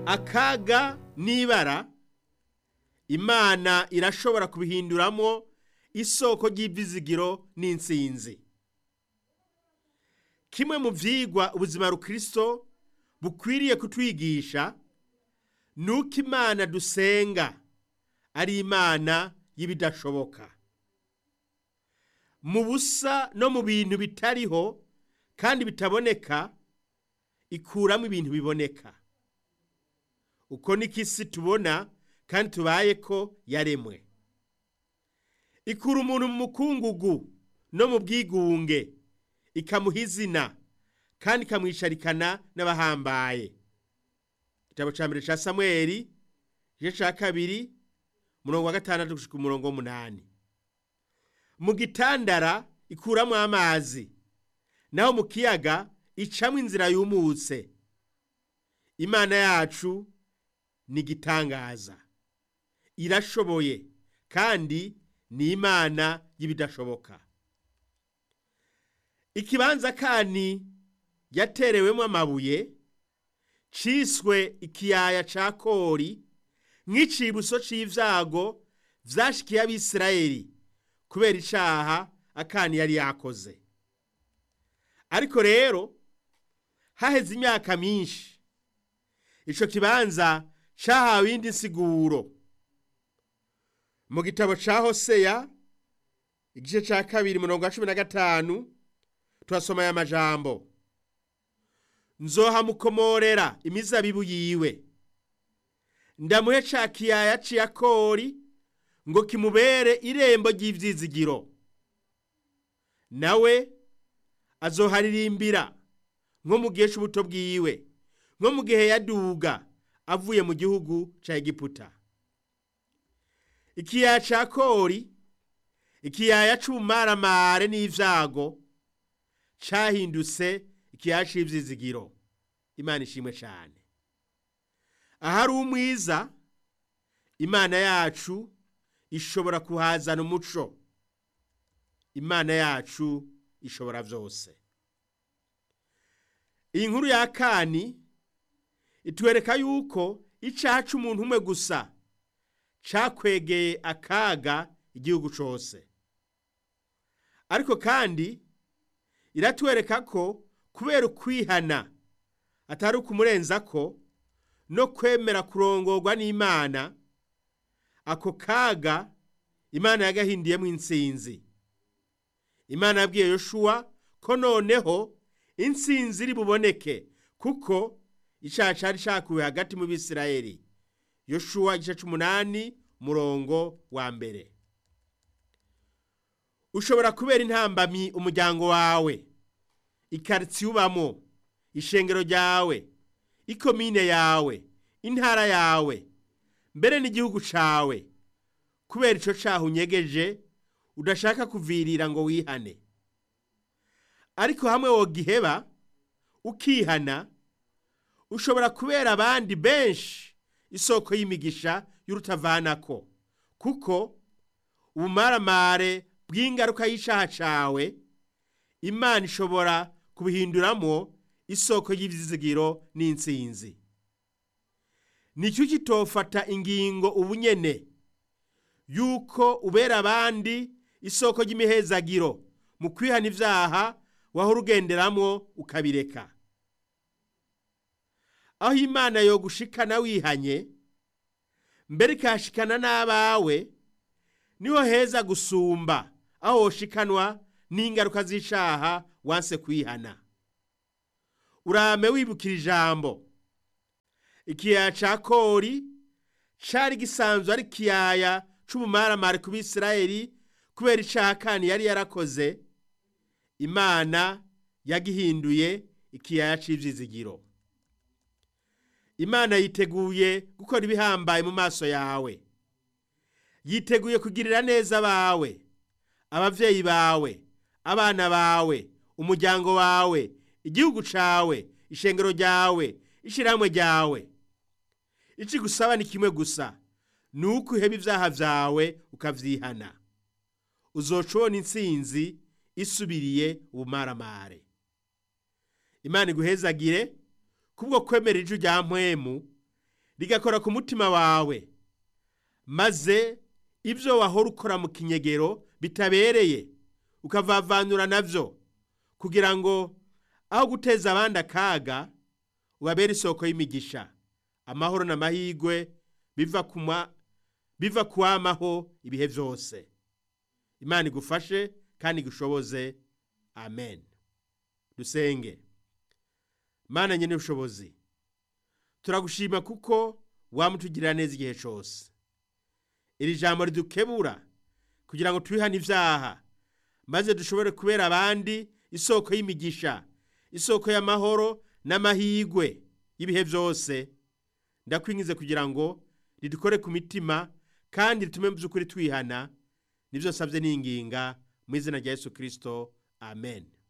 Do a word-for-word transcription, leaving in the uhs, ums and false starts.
akaga n'ibara Imana irashobora kubihinduramo isoko ry'ivyizigiro n'intsinzi. Kimwe mu vyigwa ubuzima rukristo bukwiriye kutwigisha nuko Imana dusenga ari Imana y'ibidashoboka. Mu busa no mu bintu bitariho kandi bitaboneka ikuramo ibintu biboneka. Uko nikisi tubona kandi tubaye ko yaremwe. Ikura umuntu mu mukungugu no mu bwigunge ikamuha izina kandi ikamwisharikana n'abahambaye. Igitabo ca mbere ca Samweli igice ca kabiri umurongo wa gatandatu gushika umurongo w'umunani. Mu gitandara ikuramwo amazi, naho mu kiyaga icamwo inzira yumutse. Imana yacu ni igitangaza, irashoboye kandi ni Imana y'ibidashoboka. Ikibanza kani yaterewemo amabuye ciswe ikiyaya ca Kori nk'icibutso c'ivyago vyashikiye Abisirayeli kubera icaha Akani yari yakoze. Ariko rero haheze imyaka myinshi ico kibanza cahawe indi nsiguro. Mu gitabo ca Hoseya igice ca kabiri umurongo wa cumi na gatanu turasoma aya majambo: nzohamukomorera imizabibu yiwe, ndamuhe ca kiyaya c'i Kori ngo kimubere irembo ry'ivyizigiro. Nawe azoharirimbira nko mu gihe c'ubuto bwiwe, nko mu gihe yaduga avuye mu gihugu ca Egiputa. Ikiyaya ca Kori, ikiyaya c'ubumaramare n'ivyago, cahindutse ikiyaya c'ivyizigiro. Imana ishimwe cane. Ahari umwiza, Imana yacu ishobora kuhazana umuco. Imana yacu ishobora vyose. Iyi nkuru ya Akani itwereka yuko icaha c'umuntu umwe gusa cakwegeye akaga igihugu cose. Ariko kandi iratwereka ko kubera ukwihana atari ukumurenzako no kwemera kurongorwa n'Imana, ako kaga Imana yagahindiyemo intsinzi. Imana yabwiye Yoshua ko noneho intsinzi iri buboneke kuko icaha cari cakuwe hagati mu Bisirayeli. Yoshua igice c'umunani umurongo wa mbere. Ushobora kubera intambamyi umuryango wawe, ikaritiye ubamo, ishengero ryawe, ikomine yawe, intara yawe, mbere n'igihugu cawe, kubera ico caha unyegeje udashaka kuvirira ngo wihane. Ariko hamwe wogiheba ukihana, ushobora kubera abandi benshi isoko y'imigisha y'urutavanako, kuko ubumaramare bw'ingaruka y'icaha cawe Imana ishobora kubihinduramo isoko y'ivyizigiro n'intsinzi. Nicyo kitofata ingingo ubunyene yuko ubera abandi isoko y'imihezagiro mu kwihana ivyaha wahora ugenderamwo ukabireka. Aho Imana yogushikana wihanye, mbere ikashikana n'abawe, niho heza gusumba aho woshikanwa n'ingaruka z'icaha wanse kwihana. Urame wibukira ijambo: ikiyaya ca Kori cari gisanzwe ari ikiyaya c'ubumaramare ku Bisirayeli kubera icaha Akani yari yarakoze. Imana yagihinduye ikiyaya c'ivyizigiro. Imana yiteguye gukora ibihambaye mu maso yawe. Yiteguye kugirira neza abawe, abavyeyi bawe, abana bawe, umuryango wawe, igihugu cawe, ishengero ryawe, ishirahamwe ryawe. Ici gusaba ni kimwe gusa, nuko uheba ivyaha vyawe ukavyihana. Uzocubona intsinzi isubiriye ubumaramare. Imana iguhezagire kubwo kwemera ijwi rya mpwemu rigakora ku mutima wawe, maze ibyo wahora ukora mu kinyegero bitabereye ukavavanura navyo, kugira ngo aho guteza abandi akaga ubabere isoko y'imigisha, amahoro n'amahirwe biva kuma biva kwamaho ibihe byose. Imana igufashe kandi igushoboze. Amen. Dusenge. Mana nyene ubushobozi, turagushima kuko wamutugirira neza igihe cyose. Iri jambo ridukebura kugira ngo twihane ivyaha, maze dushobore kubera abandi isoko y'imigisha, isoko y'amahoro n'amahirwe y'ibihe byose. Ndakwingize kugira ngo ridukore ku mitima kandi ritume mu by'ukuri twihana. Nivyo nsavye n'inginga mu izina rya Yesu Kristo. Amen.